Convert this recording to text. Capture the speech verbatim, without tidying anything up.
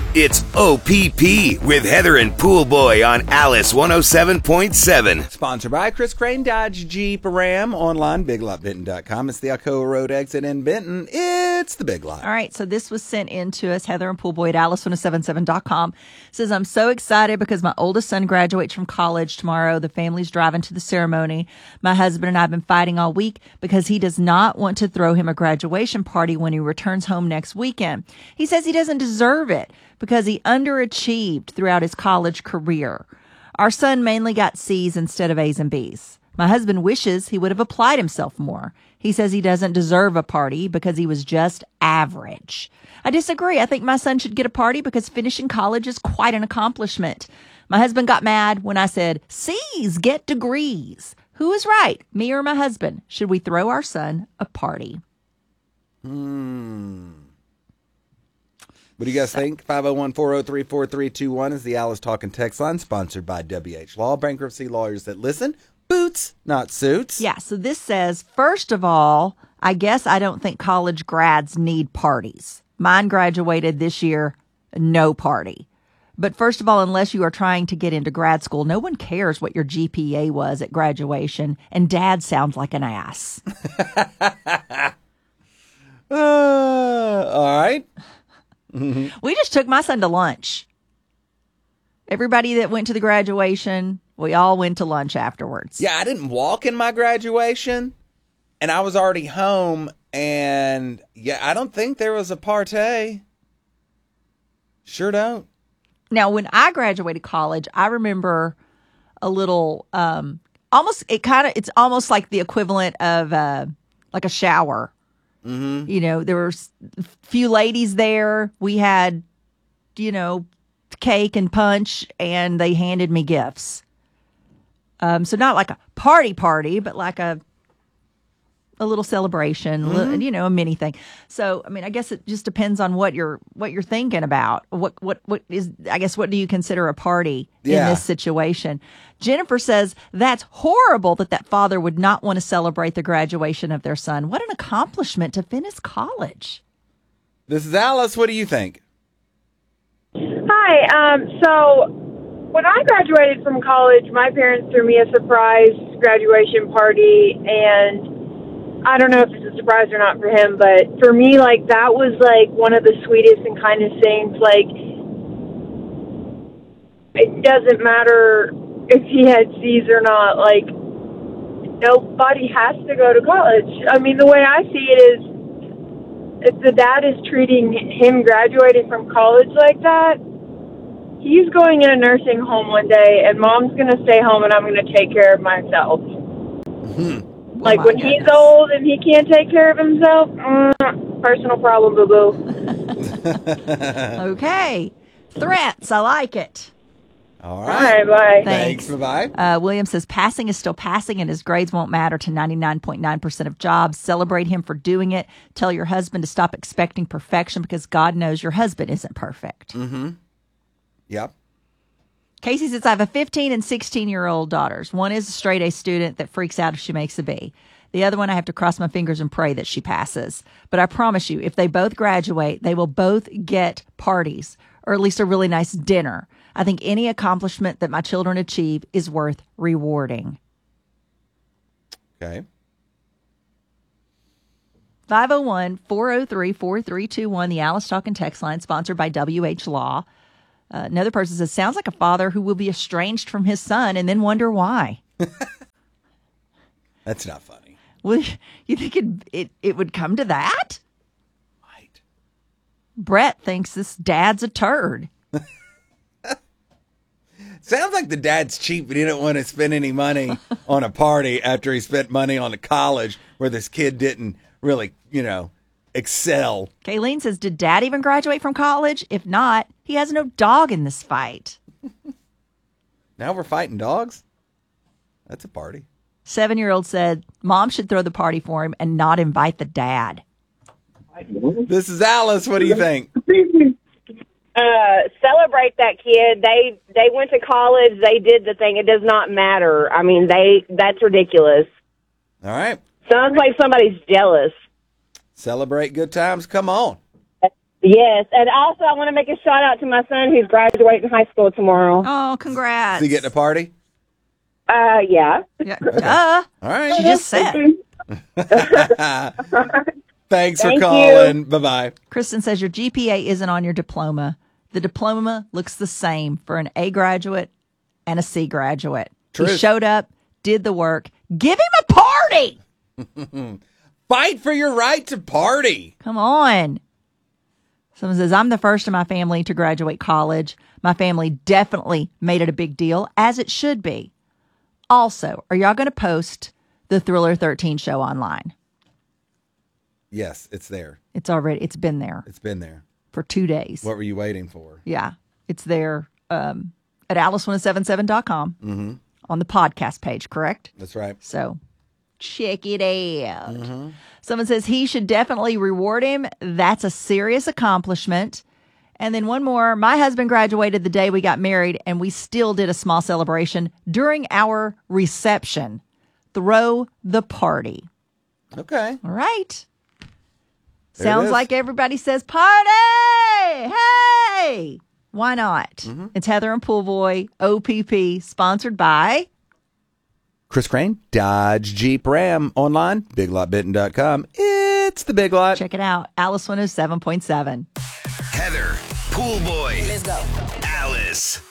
It's O P P with Heather and Pool Boy on Alice one oh seven point seven. Sponsored by Chris Crane Dodge Jeep Ram, online, big lot benton dot com. It's the Alcoa Road exit in Benton. It's the Big Lot. All right, so this was sent in to us, Heather and Pool Boy at alice one oh seven seven dot com. Says, I'm so excited because my oldest son graduates from college tomorrow. The family's driving to the ceremony. My husband and I have been fighting all week because he does not want to throw him a graduation party when he returns home next weekend. He says he doesn't deserve it because he underachieved throughout his college career. Our son mainly got C's instead of A's and B's. My husband wishes he would have applied himself more. He says he doesn't deserve a party because he was just average. I disagree. I think my son should get a party because finishing college is quite an accomplishment. My husband got mad when I said, C's get degrees. Who is right, me or my husband? Should we throw our son a party? Hmm. What do you guys think? five oh one, four oh three, four three two one is the Alice Talking text line, sponsored by W H Law, bankruptcy lawyers that listen. Boots, not suits. Yeah, so this says, first of all, I guess I don't think college grads need parties. Mine graduated this year, no party. But first of all, unless you are trying to get into grad school, no one cares what your G P A was at graduation, and dad sounds like an ass. uh, all right. Mm-hmm. We just took my son to lunch. Everybody that went to the graduation, we all went to lunch afterwards. Yeah, I didn't walk in my graduation, and I was already home, and yeah, I don't think there was a party. Sure don't. Now, when I graduated college, I remember a little, um, almost, it kind of, it's almost like the equivalent of uh, like a shower. Mm-hmm. You know, there were a few ladies there. We had, you know, cake and punch, and they handed me gifts. Um, so not like a party party, but like a a little celebration, mm-hmm. li- you know, a mini thing. So, I mean, I guess it just depends on what you're what you're thinking about. What what what is? I guess what do you consider a party yeah. in this situation? Jennifer says that's horrible that that father would not want to celebrate the graduation of their son. What an accomplishment to finish college. This is Alice. What do you think? Hi. Um, so when I graduated from college, my parents threw me a surprise graduation party, and I don't know if it's a surprise or not for him, but for me, like, that was, like, one of the sweetest and kindest things. Like, it doesn't matter if he had C's or not. Like, nobody has to go to college. I mean, the way I see it is, if the dad is treating him graduating from college like that, he's going in a nursing home one day, and mom's going to stay home, and I'm going to take care of myself. Mm-hmm. Like, oh when goodness. he's old and he can't take care of himself, mm, personal problem, boo-boo. Okay. Threats. I like it. All right. All right, bye. Thanks. Thanks. Bye-bye. Uh, William says passing is still passing and his grades won't matter to ninety-nine point nine percent of jobs. Celebrate him for doing it. Tell your husband to stop expecting perfection because God knows your husband isn't perfect. Mm-hmm. Yep. Casey says, I have a fifteen and sixteen-year-old daughters. One is a straight-A student that freaks out if she makes a B. The other one, I have to cross my fingers and pray that she passes. But I promise you, if they both graduate, they will both get parties, or at least a really nice dinner. I think any accomplishment that my children achieve is worth rewarding. Okay. five oh one, four oh three, four three two one, the Alice Talking text line, sponsored by W H Law. Uh, another person says, sounds like a father who will be estranged from his son and then wonder why. That's not funny. Well, you think it, it, it would come to that? Right. Brett thinks this dad's a turd. Sounds like the dad's cheap, but he didn't want to spend any money on a party after he spent money on a college where this kid didn't really, you know, excel. Kayleen says, did dad even graduate from college? If not, he has no dog in this fight. Now we're fighting dogs? That's a party. Seven-year-old said, mom should throw the party for him and not invite the dad. This is Alice. What do you think? Uh, celebrate that kid. They they went to college. They did the thing. It does not matter. I mean, they that's ridiculous. All right. Sounds like somebody's jealous. Celebrate good times. Come on. Yes, and also I want to make a shout out to my son who's graduating high school tomorrow. Oh, congrats. So you getting a party? Uh, yeah. Yeah. Duh. All right. She just said. Thanks Thank for calling. Bye bye. Kristen says your G P A isn't on your diploma. The diploma looks the same for an A graduate and a C graduate. True. He showed up, did the work. Give him a party. Fight for your right to party. Come on. Someone says, I'm the first in my family to graduate college. My family definitely made it a big deal, as it should be. Also, are y'all going to post the Thriller thirteen show online? Yes, it's there. It's already, it's been there It's been there. for two days. What were you waiting for? Yeah, it's there um, at alice one oh seven seven dot com Mm-hmm. on the podcast page, correct? That's right. So check it out. Mm-hmm. Someone says he should definitely reward him. That's a serious accomplishment. And then one more. My husband graduated the day we got married, and we still did a small celebration during our reception. Throw the party. Okay. All right. There it Sounds is. like everybody says party. Hey, why not? Mm-hmm. It's Heather and Pool Boy, O P P, sponsored by Chris Crane, Dodge Jeep Ram, online, big lot benton dot com. It's the Big Lot. Check it out. Alice one oh seven point seven. Heather, Pool Boy, Let's go. Alice.